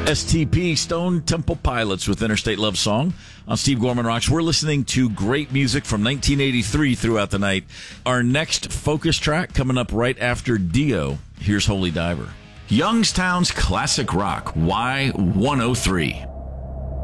STP, Stone Temple Pilots with Interstate Love Song on Steve Gorman Rocks. We're listening to great music from 1983 throughout the night. Our next focus track coming up right after Dio. Here's Holy Diver. Youngstown's classic rock, Y103.